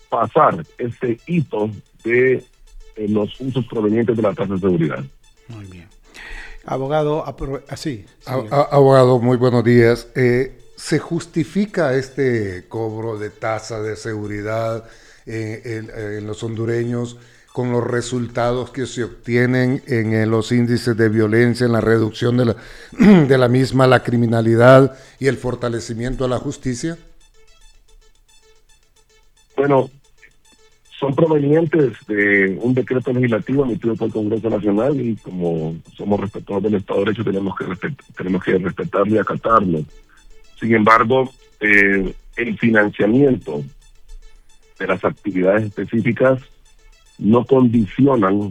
pasar este hito de los usos provenientes de la tasa de seguridad. Muy bien. Abogado, abogado, muy buenos días. ¿Se justifica este cobro de tasa de seguridad en los hondureños con los resultados que se obtienen en los índices de violencia, en la reducción de la misma, la criminalidad y el fortalecimiento de la justicia? Bueno, son provenientes de un decreto legislativo emitido por el Congreso Nacional y como somos respetuosos del Estado de Derecho tenemos que respetarlo y acatarlo. Sin embargo, el financiamiento de las actividades específicas no condicionan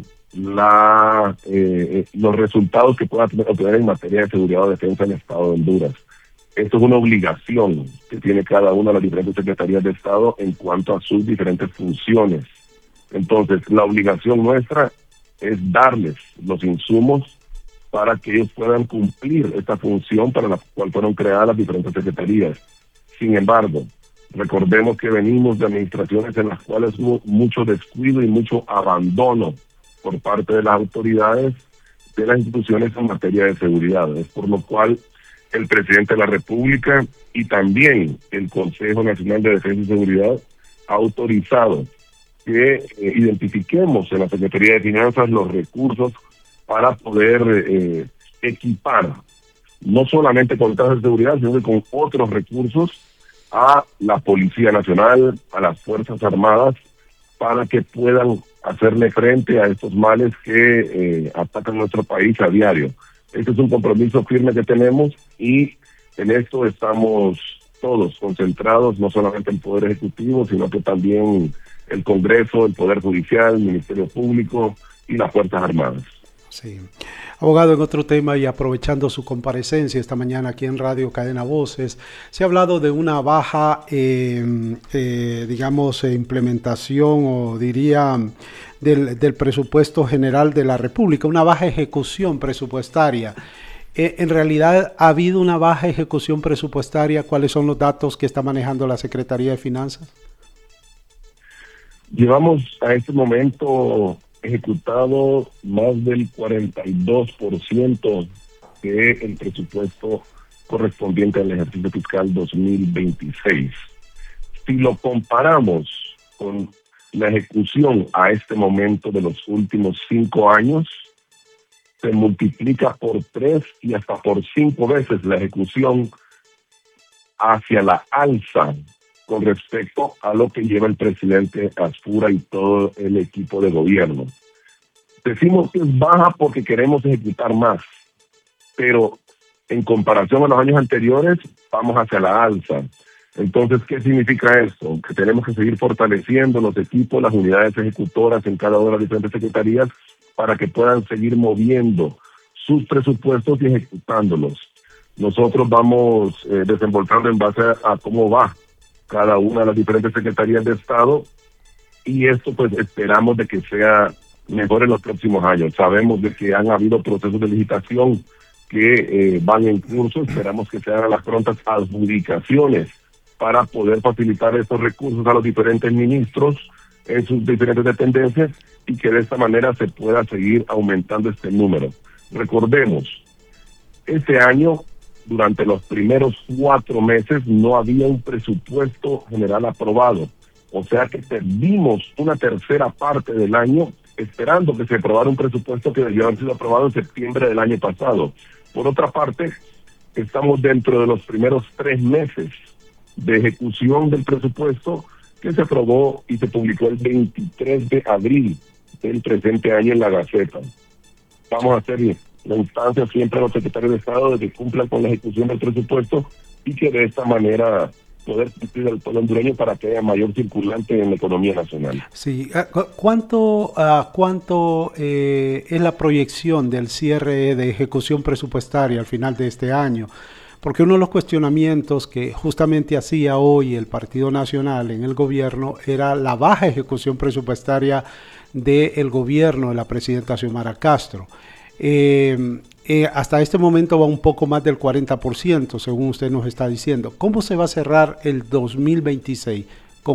los resultados que pueda obtener en materia de seguridad o defensa en el Estado de Honduras. Esto es una obligación que tiene cada una de las diferentes secretarías de Estado en cuanto a sus diferentes funciones. Entonces, la obligación nuestra es darles los insumos para que ellos puedan cumplir esta función para la cual fueron creadas las diferentes secretarías. Sin embargo, recordemos que venimos de administraciones en las cuales hubo mucho descuido y mucho abandono por parte de las autoridades de las instituciones en materia de seguridad. Es por lo cual el presidente de la República y también el Consejo Nacional de Defensa y Seguridad ha autorizado que identifiquemos en la Secretaría de Finanzas los recursos para poder equipar, no solamente con tasas de seguridad, sino que con otros recursos a la Policía Nacional, a las Fuerzas Armadas, para que puedan hacerle frente a estos males que atacan nuestro país a diario. Este es un compromiso firme que tenemos y en esto estamos todos concentrados, no solamente el Poder Ejecutivo, sino que también el Congreso, el Poder Judicial, el Ministerio Público y las Fuerzas Armadas. Sí. Abogado, en otro tema y aprovechando su comparecencia esta mañana aquí en Radio Cadena Voces, se ha hablado de una baja, implementación o diría del presupuesto general de la República, una baja ejecución presupuestaria. ¿En realidad ha habido una baja ejecución presupuestaria? ¿Cuáles son los datos que está manejando la Secretaría de Finanzas? Llevamos a este momento ejecutado más del 42% del presupuesto correspondiente al ejercicio fiscal 2026. Si lo comparamos con la ejecución a este momento de los últimos 5 años, se multiplica por 3 y hasta por 5 veces la ejecución hacia la alza con respecto a lo que lleva el presidente Aspura y todo el equipo de gobierno. Decimos que es baja porque queremos ejecutar más, pero en comparación a los años anteriores, vamos hacia la alza. Entonces, ¿qué significa esto? Que tenemos que seguir fortaleciendo los equipos, las unidades ejecutoras en cada una de las diferentes secretarías para que puedan seguir moviendo sus presupuestos y ejecutándolos. Nosotros vamos desembolsando en base a cómo va cada una de las diferentes secretarías de Estado y esto pues esperamos de que sea mejor en los próximos años. Sabemos de que han habido procesos de licitación que van en curso, esperamos que se hagan las prontas adjudicaciones para poder facilitar estos recursos a los diferentes ministros en sus diferentes dependencias y que de esta manera se pueda seguir aumentando este número. Recordemos, este año durante los primeros 4 meses no había un presupuesto general aprobado. O sea que perdimos una tercera parte del año esperando que se aprobara un presupuesto que debió haber sido aprobado en septiembre del año pasado. Por otra parte, estamos dentro de los primeros 3 meses de ejecución del presupuesto que se aprobó y se publicó el 23 de abril del presente año en la Gaceta. Vamos a hacer la instancia siempre a los secretarios de Estado de que cumplan con la ejecución del presupuesto y que de esta manera poder cumplir al pueblo hondureño para que haya mayor circulante en la economía nacional. Sí, ¿cuánto es la proyección del cierre de ejecución presupuestaria al final de este año? Porque uno de los cuestionamientos que justamente hacía hoy el Partido Nacional en el gobierno era la baja ejecución presupuestaria del gobierno de la presidenta Xiomara Castro. Hasta este momento va un poco más del 40%, según usted nos está diciendo. ¿Cómo se va a cerrar el 2026?